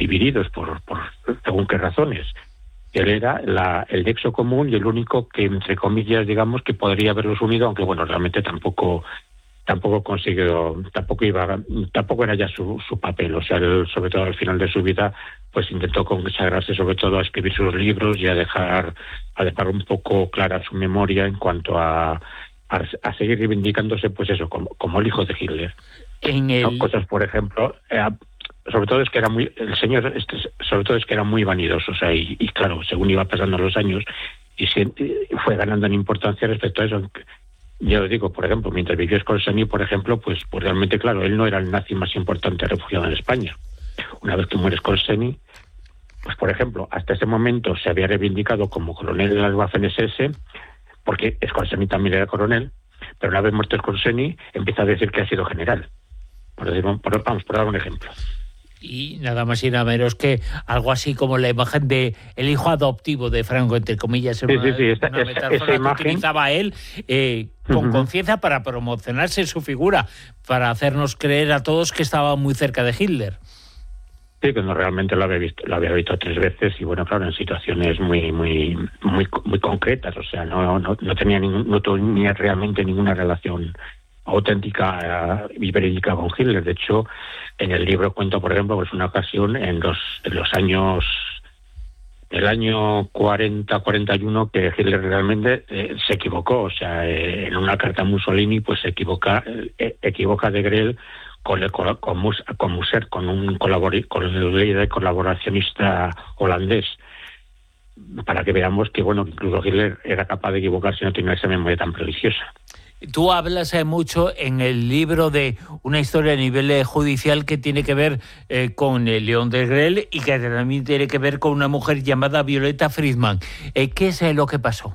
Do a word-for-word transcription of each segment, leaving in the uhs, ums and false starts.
divididos por, por según qué razones. Él era la, el nexo común y el único que, entre comillas, digamos, que podría haberlos unido, aunque bueno, realmente tampoco tampoco consiguió, tampoco iba, tampoco era ya su, su papel. O sea, él, sobre todo al final de su vida, pues intentó consagrarse sobre todo a escribir sus libros y a dejar, a dejar un poco clara su memoria en cuanto a, a, a seguir reivindicándose, pues eso, como, como el hijo de Hitler. En el... ¿No? Cosas, por ejemplo, eh, sobre todo es que era muy, el señor, este, sobre todo es que era muy vanidoso, o sea, y, y claro, según iba pasando los años, y se, y fue ganando en importancia respecto a eso. Ya os digo, por ejemplo, mientras vivió Scorsese, por ejemplo, pues, pues realmente, claro, él no era el nazi más importante refugiado en España. Una vez que muere Scorsese, pues, por ejemplo, hasta ese momento se había reivindicado como coronel de las Waffen-S S, porque Scorsese también era coronel, pero una vez muerto Scorsese, empieza a decir que ha sido general. Por decir, por, vamos, por dar un ejemplo. Y nada más y nada menos que algo así como la imagen de el hijo adoptivo de Franco, entre comillas, sí, una, sí, sí, esa, una esa, metáfora esa que imagen utilizaba él eh, con uh-huh. conciencia para promocionarse su figura, para hacernos creer a todos que estaba muy cerca de Hitler. Sí, que no, realmente lo había visto, lo había visto tres veces y bueno, claro, en situaciones muy, muy, muy, muy concretas. O sea, no, no, no tenía ningún, no tenía realmente ninguna relación auténtica y verídica con Hitler. De hecho, en el libro cuento, por ejemplo, pues una ocasión en los, en los años, el año cuarenta, cuarenta y uno, que Hitler realmente eh, se equivocó. O sea, eh, en una carta a Mussolini, pues se equivoca, eh, equivoca de Grell con, con, con, con Musser, con un colabor, con el líder colaboracionista holandés, para que veamos que, bueno, incluso Hitler era capaz de equivocarse y no tenía esa memoria tan prodigiosa. Tú hablas eh, mucho en el libro de una historia a nivel eh, judicial que tiene que ver eh, con el León de Grell y que también tiene que ver con una mujer llamada Violeta Friedman. Eh, ¿Qué es eh, lo que pasó?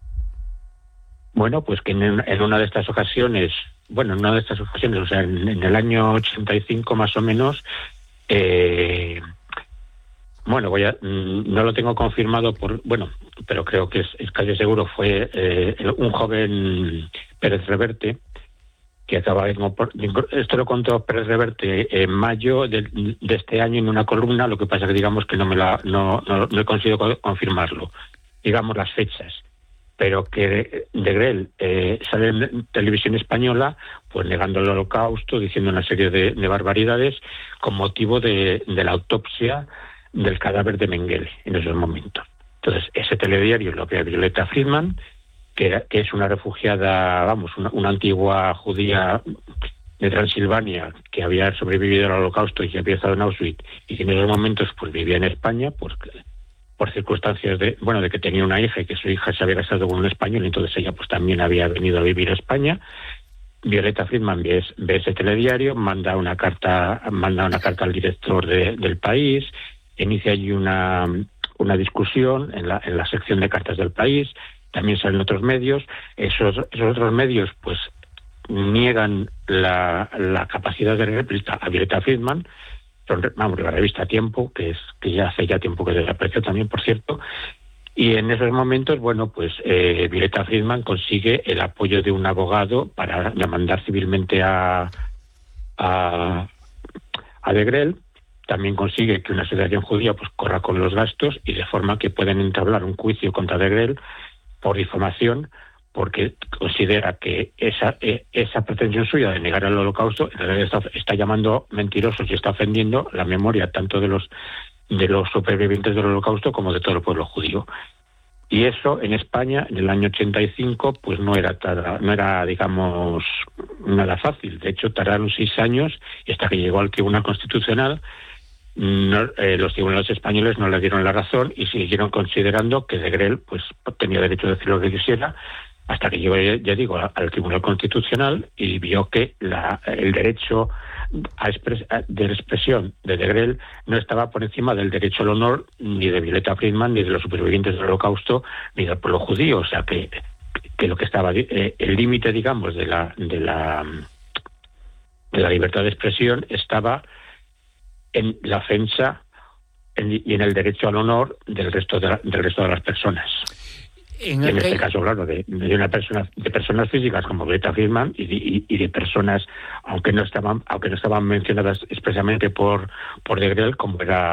Bueno, pues que en, en una de estas ocasiones, bueno, en una de estas ocasiones, o sea, en, en el año ochenta y cinco más o menos, eh, bueno, voy a, no lo tengo confirmado por, bueno, pero creo que es, es casi seguro, fue eh, un joven Pérez Reverte, que acaba de, esto lo contó Pérez Reverte en mayo de, de este año en una columna, lo que pasa que digamos que no me la, no, no, no he conseguido confirmarlo, digamos las fechas, pero que de Grell eh, sale en televisión española, pues negando el Holocausto, diciendo una serie de, de barbaridades con motivo de, de la autopsia del cadáver de Mengele en esos momentos. Entonces, ese telediario lo ve a Violeta Friedman, que, era, que es una refugiada, vamos, una, una antigua judía de Transilvania que había sobrevivido al Holocausto y que había estado en Auschwitz y que en esos momentos pues vivía en España por, por circunstancias de, bueno, de que tenía una hija y que su hija se había casado con un español, y entonces ella pues también había venido a vivir a España. Violeta Friedman ve, ve ese telediario, manda una carta, manda una carta al director de, del País, inicia allí una, una discusión en la, en la sección de cartas del País. También salen otros medios. Esos, esos otros medios pues niegan la, la capacidad de réplica a Violeta Friedman. Vamos, la revista Tiempo, que es que ya hace ya tiempo que desapareció también, por cierto. Y en esos momentos, bueno, pues eh, Violeta Friedman consigue el apoyo de un abogado para demandar civilmente a, a, a de Grell. También consigue que una asociación judía pues corra con los gastos y de forma que pueden entablar un juicio contra de Grell por difamación, porque considera que esa eh, esa pretensión suya de negar el Holocausto en realidad está, está llamando mentirosos y está ofendiendo la memoria tanto de los de los supervivientes del Holocausto como de todo el pueblo judío. Y eso en España en el año ochenta y cinco pues no era tada, no era digamos nada fácil. De hecho tardaron seis años y hasta que llegó al Tribunal Constitucional no, eh, los tribunales españoles no le dieron la razón y siguieron considerando que de Grell pues tenía derecho a decir lo que quisiera, hasta que llegó, ya digo, al Tribunal Constitucional y vio que la, el derecho a expres, a, de expresión de de Grell no estaba por encima del derecho al honor ni de Violeta Friedman, ni de los supervivientes del Holocausto, ni del pueblo judío. O sea que, que lo que estaba eh, el límite, digamos, de la, de la de la libertad de expresión estaba en la ofensa en, y en el derecho al honor del resto de, la, del resto de las personas. En, en este caso, claro, de, de una persona, de personas físicas como Violeta Friedman y, y, y de personas, aunque no estaban, aunque no estaban mencionadas expresamente por por de Grell, como era